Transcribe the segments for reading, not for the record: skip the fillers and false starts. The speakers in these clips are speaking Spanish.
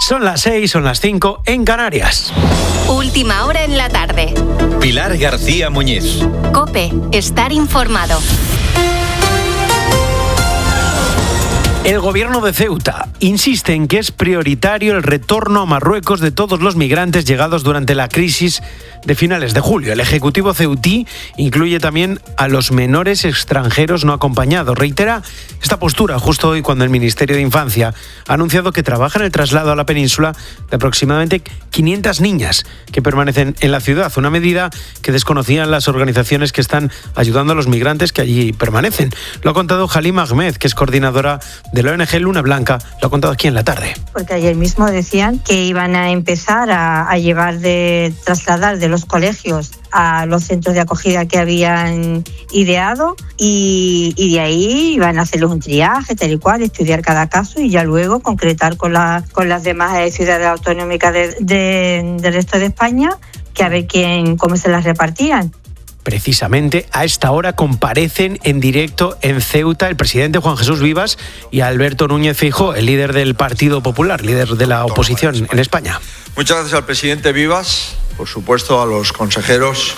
Son las 6, son las 5 en Canarias. Última hora en la tarde. Pilar García Muñiz. COPE, estar informado. El gobierno de Ceuta insiste en que es prioritario el retorno a Marruecos de todos los migrantes llegados durante la crisis de finales de julio. El ejecutivo ceutí incluye también a los menores extranjeros no acompañados. Reitera esta postura justo hoy cuando el Ministerio de Infancia ha anunciado que trabaja en el traslado a la península de aproximadamente 500 niñas que permanecen en la ciudad, una medida que desconocían las organizaciones que están ayudando a los migrantes que allí permanecen. Lo ha contado Halim Ahmed, que es coordinadora de la ONG Luna Blanca, lo ha contado aquí en la tarde. Porque ayer mismo decían que iban a empezar a trasladar de los colegios a los centros de acogida que habían ideado y de ahí iban a hacerles un triaje, tal y cual, estudiar cada caso y ya luego concretar con las demás ciudades autonómicas del resto de España, que a ver cómo se las repartían. Precisamente a esta hora comparecen en directo en Ceuta el presidente Juan Jesús Vivas y Alberto Núñez Feijóo, el líder del Partido Popular, líder de la oposición en España. Muchas gracias al presidente Vivas, por supuesto a los consejeras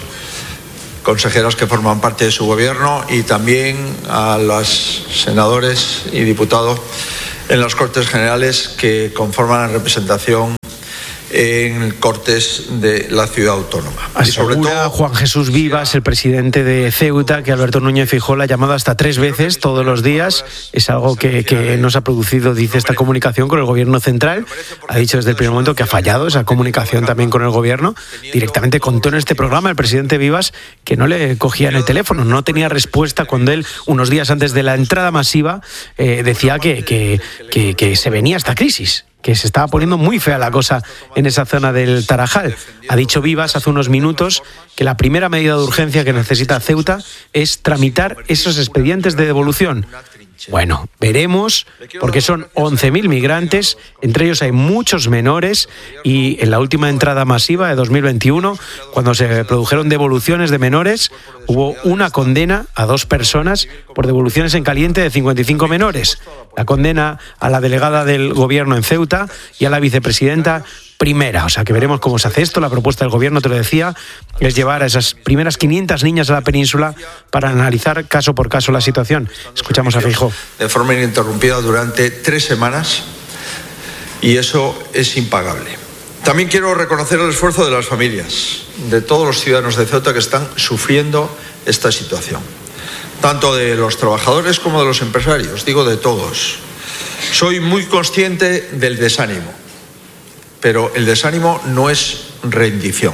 que forman parte de su gobierno y también a los senadores y diputados en las Cortes Generales que conforman la representación en Cortes de la ciudad autónoma. Asegura sobre todo Juan Jesús Vivas, el presidente de Ceuta, que Alberto Núñez Feijóo la ha llamado hasta 3 veces todos los días. Es algo que no se ha producido, dice, esta comunicación con el gobierno central. Ha dicho desde el primer momento que ha fallado esa comunicación también con el gobierno. Directamente contó en este programa el presidente Vivas que no le cogían el teléfono, no tenía respuesta cuando él, unos días antes de la entrada masiva, decía que se venía esta crisis, que se estaba poniendo muy fea la cosa en esa zona del Tarajal. Ha dicho Vivas hace unos minutos que la primera medida de urgencia que necesita Ceuta es tramitar esos expedientes de devolución. Bueno, veremos, porque son 11.000 migrantes, entre ellos hay muchos menores, y en la última entrada masiva de 2021, cuando se produjeron devoluciones de menores, hubo una condena a 2 personas por devoluciones en caliente de 55 menores. La condena a la delegada del gobierno en Ceuta y a la vicepresidenta primera. O sea, que veremos cómo se hace esto. La propuesta del gobierno, te lo decía, es llevar a esas primeras 500 niñas a la península para analizar caso por caso la situación. Escuchamos a Feijóo. De forma ininterrumpida durante 3 semanas, y eso es impagable. También quiero reconocer el esfuerzo de las familias, de todos los ciudadanos de Ceuta que están sufriendo esta situación, tanto de los trabajadores como de los empresarios, digo de todos. Soy muy consciente del desánimo, pero el desánimo no es rendición.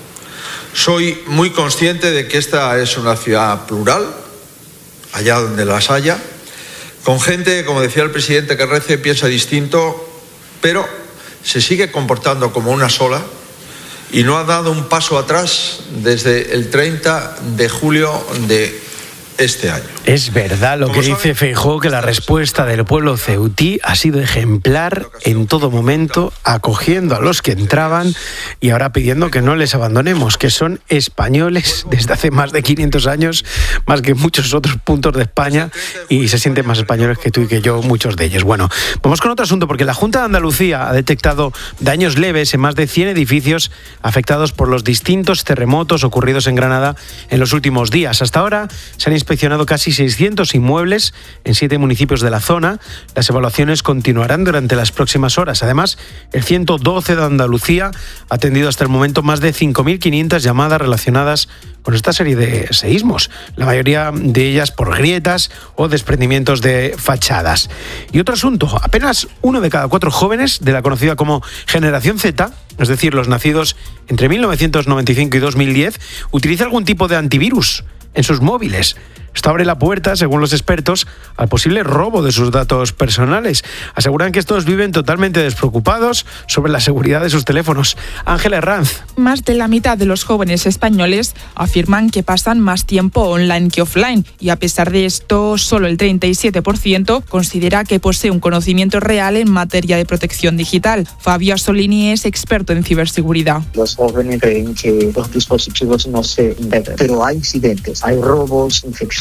Soy muy consciente de que esta es una ciudad plural, allá donde las haya, con gente, como decía el presidente, que rece, piensa distinto, pero se sigue comportando como una sola y no ha dado un paso atrás desde el 30 de julio de este año. Es verdad lo que dice Feijóo, que la respuesta del pueblo ceutí ha sido ejemplar en todo momento, acogiendo a los que entraban y ahora pidiendo que no les abandonemos, que son españoles desde hace más de 500 años, más que muchos otros puntos de España, y se sienten más españoles que tú y que yo, muchos de ellos. Bueno, vamos con otro asunto, porque la Junta de Andalucía ha detectado daños leves en más de 100 edificios afectados por los distintos terremotos ocurridos en Granada en los últimos días. Hasta ahora se han inspeccionado casi 600 inmuebles en 7 municipios de la zona. Las evaluaciones continuarán durante las próximas horas. Además, el 112 de Andalucía ha atendido hasta el momento más de 5.500 llamadas relacionadas con esta serie de seísmos, la mayoría de ellas por grietas o desprendimientos de fachadas. Y otro asunto, apenas 1 de cada 4 jóvenes de la conocida como Generación Z, es decir, los nacidos entre 1995 y 2010, utiliza algún tipo de antivirus en sus móviles. Esto abre la puerta, según los expertos, al posible robo de sus datos personales. Aseguran que estos viven totalmente despreocupados sobre la seguridad de sus teléfonos. Ángela Herranz. Más de la mitad de los jóvenes españoles afirman que pasan más tiempo online que offline, y a pesar de esto, solo el 37% considera que posee un conocimiento real en materia de protección digital. Fabio Assolini es experto en ciberseguridad. Los jóvenes creen que los dispositivos no se integran, pero hay incidentes, hay robos, infecciones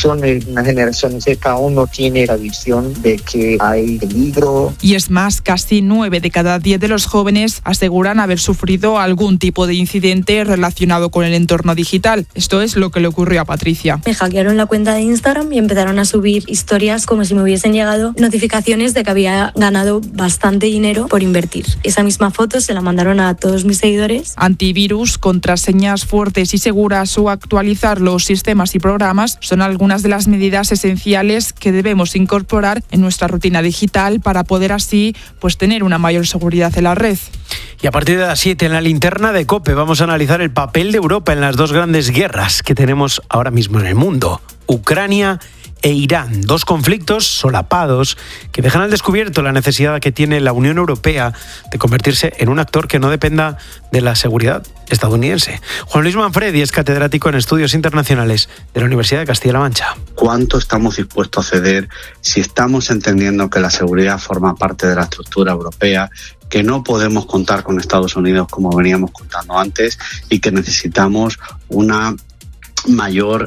son una generación que aún no tiene la visión de que hay peligro. Y es más, casi 9 de cada 10 de los jóvenes aseguran haber sufrido algún tipo de incidente relacionado con el entorno digital. Esto es lo que le ocurrió a Patricia. Me hackearon la cuenta de Instagram y empezaron a subir historias como si me hubiesen llegado notificaciones de que había ganado bastante dinero por invertir. Esa misma foto se la mandaron a todos mis seguidores. Antivirus, contraseñas fuertes y seguras o actualizar los sistemas y programas son algunas de las medidas esenciales que debemos incorporar en nuestra rutina digital para poder así tener una mayor seguridad en la red. Y a partir de las 7 en la linterna de COPE vamos a analizar el papel de Europa en las dos grandes guerras que tenemos ahora mismo en el mundo, Ucrania e Irán, dos conflictos solapados que dejan al descubierto la necesidad que tiene la Unión Europea de convertirse en un actor que no dependa de la seguridad estadounidense. Juan Luis Manfredi es catedrático en Estudios Internacionales de la Universidad de Castilla-La Mancha. ¿Cuánto estamos dispuestos a ceder si estamos entendiendo que la seguridad forma parte de la estructura europea, que no podemos contar con Estados Unidos como veníamos contando antes y que necesitamos una mayor,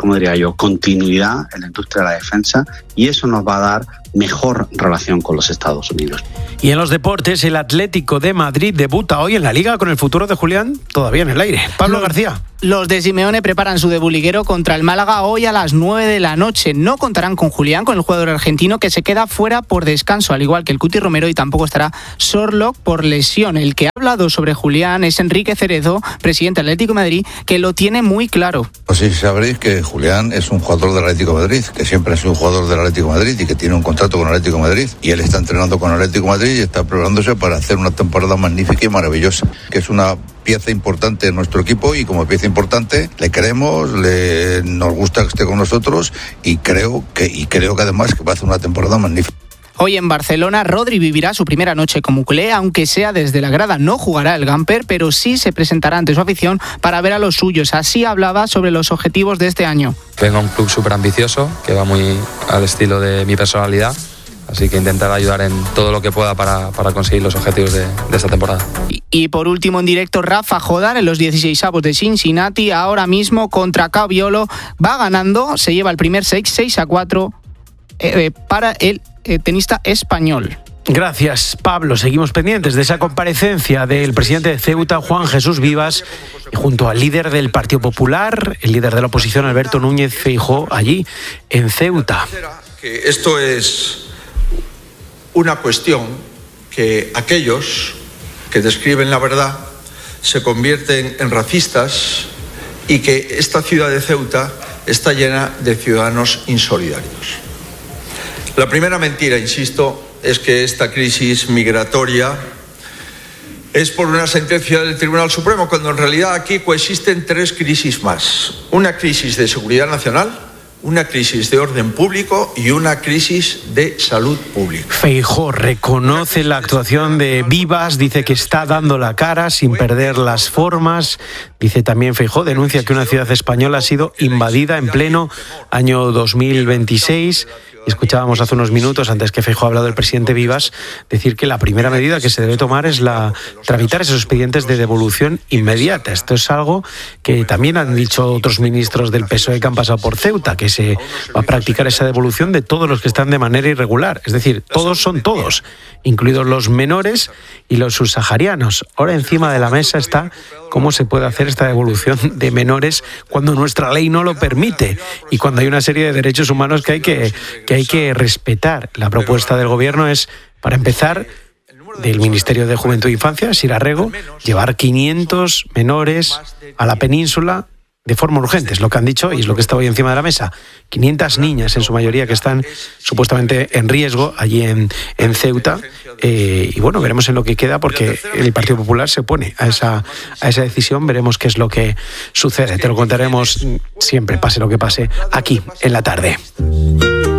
continuidad en la industria de la defensa, y eso nos va a dar mejor relación con los Estados Unidos? Y en los deportes, el Atlético de Madrid debuta hoy en la Liga con el futuro de Julián todavía en el aire. Pablo García. Los de Simeone preparan su debut liguero contra el Málaga hoy a las 9 de la noche. No contarán con Julián, con el jugador argentino que se queda fuera por descanso, al igual que el Cuti Romero, y tampoco estará Sorlock por lesión. El que ha hablado sobre Julián es Enrique Cerezo, presidente del Atlético de Madrid, que lo tiene muy claro. Pues sí, sabréis que Julián es un jugador del Atlético de Madrid, que siempre ha sido un jugador del Atlético de Madrid y que tiene un contrato con el Atlético de Madrid. Y él está entrenando con el Atlético de Madrid y está preparándose para hacer una temporada magnífica y maravillosa, que es una pieza importante en nuestro equipo, y como pieza importante le queremos, nos gusta que esté con nosotros y creo que además que va a hacer una temporada magnífica. Hoy en Barcelona, Rodri vivirá su primera noche como culé, aunque sea desde la grada. No jugará el Gamper, pero sí se presentará ante su afición para ver a los suyos. Así hablaba sobre los objetivos de este año. Vengo a un club súper ambicioso, que va muy al estilo de mi personalidad. Así que intentar ayudar en todo lo que pueda para conseguir los objetivos de esta temporada. Y por último, en directo, Rafa Jodar en los 16avos de Cincinnati, ahora mismo contra Caviolo. Va ganando, se lleva el primer 6-4 para el tenista español. Gracias, Pablo. Seguimos pendientes de esa comparecencia del presidente de Ceuta, Juan Jesús Vivas, y junto al líder del Partido Popular, el líder de la oposición, Alberto Núñez Feijóo, allí en Ceuta. Que esto es una cuestión que aquellos que describen la verdad se convierten en racistas, y que esta ciudad de Ceuta está llena de ciudadanos insolidarios. La primera mentira, insisto, es que esta crisis migratoria es por una sentencia del Tribunal Supremo, cuando en realidad aquí coexisten 3 crisis más. Una crisis de seguridad nacional, una crisis de orden público y una crisis de salud pública. Feijóo reconoce la actuación de Vivas, dice que está dando la cara sin perder las formas. Dice también Feijóo, denuncia que una ciudad española ha sido invadida en pleno año 2026. Escuchábamos hace unos minutos, antes que Feijóo ha hablado del presidente Vivas, decir que la primera medida que se debe tomar es tramitar esos expedientes de devolución inmediata. Esto es algo que también han dicho otros ministros del PSOE que han pasado por Ceuta, que se va a practicar esa devolución de todos los que están de manera irregular. Es decir, todos son todos, incluidos los menores y los subsaharianos. Ahora encima de la mesa está cómo se puede hacer esta devolución de menores cuando nuestra ley no lo permite y cuando hay una serie de derechos humanos que hay que respetar. La propuesta del Gobierno es, para empezar, del Ministerio de Juventud e Infancia, Sirarrego, llevar 500 menores a la península de forma urgente, es lo que han dicho y es lo que está hoy encima de la mesa. 500 niñas, en su mayoría, que están supuestamente en riesgo allí en Ceuta. Y bueno, veremos en lo que queda, porque el Partido Popular se opone a esa decisión. Veremos qué es lo que sucede. Te lo contaremos siempre, pase lo que pase, aquí en la tarde.